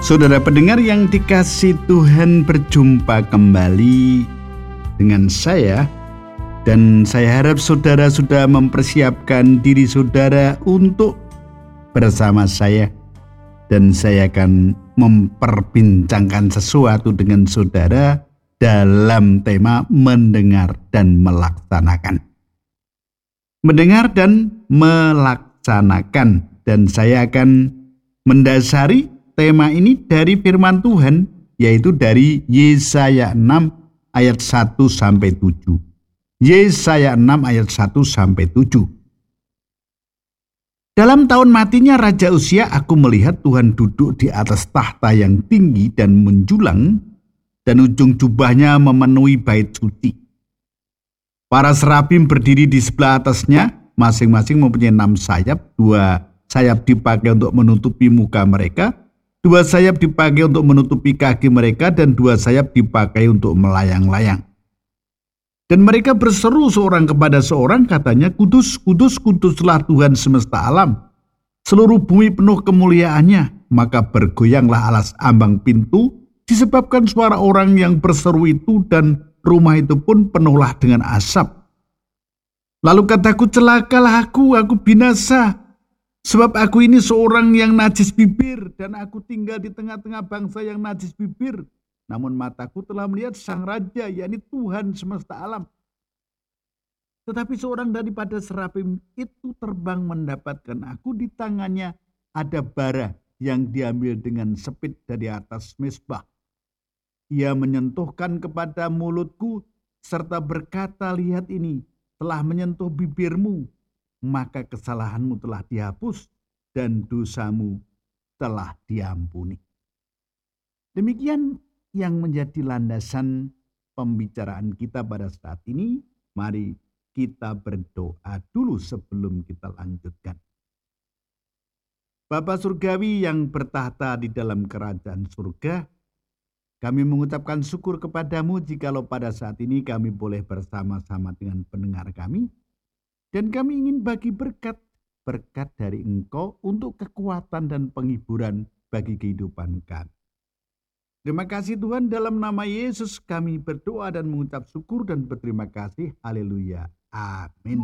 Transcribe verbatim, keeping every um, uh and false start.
Saudara pendengar yang dikasih Tuhan, berjumpa kembali dengan saya. Dan saya harap saudara sudah mempersiapkan diri saudara untuk bersama saya. Dan saya akan memperbincangkan sesuatu dengan saudara dalam tema mendengar dan melaksanakan. Mendengar dan melaksanakan. Dan saya akan mendasari tema ini dari firman Tuhan, yaitu dari Yesaya enam ayat satu sampai tujuh. Yesaya enam ayat satu sampai tujuh. Dalam tahun matinya Raja Uzia, aku melihat Tuhan duduk di atas tahta yang tinggi dan menjulang, dan ujung jubahnya memenuhi bait suci. Para serafim berdiri di sebelah atasnya, masing-masing mempunyai enam sayap. Dua sayap dipakai untuk menutupi muka mereka, dua sayap dipakai untuk menutupi kaki mereka, dan dua sayap dipakai untuk melayang-layang. Dan mereka berseru seorang kepada seorang, katanya, Kudus, kudus, kuduslah Tuhan semesta alam. Seluruh bumi penuh kemuliaannya. Maka bergoyanglah alas ambang pintu, disebabkan suara orang yang berseru itu, dan rumah itu pun penuhlah dengan asap. Lalu kataku, celakalah aku, aku binasa. Sebab aku ini seorang yang najis bibir, dan aku tinggal di tengah-tengah bangsa yang najis bibir. Namun mataku telah melihat Sang Raja, yakni Tuhan semesta alam. Tetapi seorang daripada serafim itu terbang mendapatkan aku. Di tangannya ada bara yang diambil dengan sepit dari atas mezbah. Ia menyentuhkan kepada mulutku serta berkata, lihat ini telah menyentuh bibirmu, maka kesalahanmu telah dihapus dan dosamu telah diampuni. Demikian yang menjadi landasan pembicaraan kita pada saat ini. Mari kita berdoa dulu sebelum kita lanjutkan. Bapa Surgawi yang bertahta di dalam kerajaan surga, kami mengucapkan syukur kepadamu jikalau pada saat ini kami boleh bersama-sama dengan pendengar kami. Dan kami ingin bagi berkat, berkat dari Engkau untuk kekuatan dan penghiburan bagi kehidupan kami. Terima kasih Tuhan, dalam nama Yesus kami berdoa dan mengucap syukur dan berterima kasih. Haleluya. Amin.